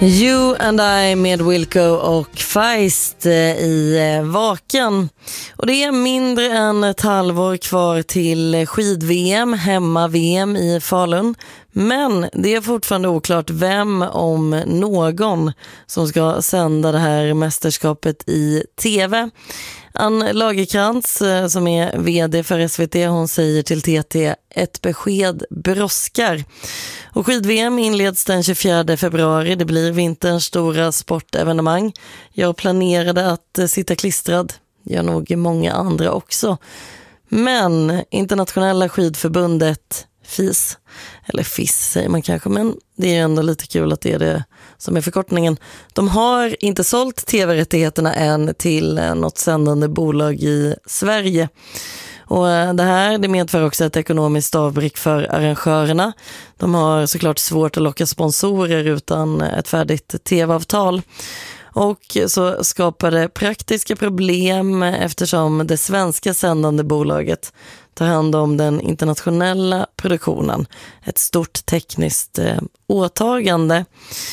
You and I med Wilco och Feist i Vaken. Och det är mindre än ett halvår kvar till skid-VM, hemma-VM i Falun. Men det är fortfarande oklart vem, om någon, som ska sända det här mästerskapet i tv. Ann Lagerkrantz, som är vd för SVT, hon säger till TT: ett besked brådskar. Och skid-VM inleds den 24 februari. Det blir vinterns stora sportevenemang. Jag planerade att sitta klistrad. Jag nog många andra också. Men Internationella skidförbundet, FIS, eller FIS säger man kanske, men det är ändå lite kul att det är det som är förkortningen. De har inte sålt tv-rättigheterna än till något sändande bolag i Sverige. Och det medför också ett ekonomiskt avbräck för arrangörerna. De har såklart svårt att locka sponsorer utan ett färdigt tv-avtal. Och så skapar det praktiska problem eftersom det svenska sändande bolaget tar hand om den internationella produktionen. Ett stort tekniskt åtagande.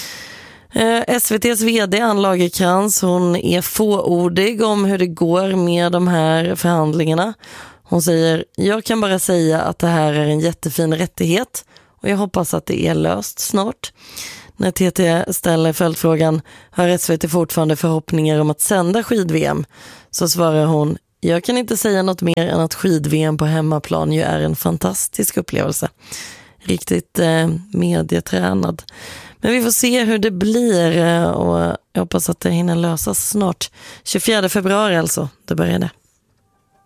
SVT:s vd Ann Lagerkrantz, hon är fåordig om hur det går med de här förhandlingarna. Hon säger: jag kan bara säga att det här är en jättefin rättighet och jag hoppas att det är löst snart. När TT ställer följdfrågan: har SVT fortfarande förhoppningar om att sända skid-VM? Så svarar hon: jag kan inte säga något mer än att skid-VM på hemmaplan ju är en fantastisk upplevelse. Riktigt medietränad. Men vi får se hur det blir och jag hoppas att det hinner lösas snart. 24 februari alltså, det börjar det.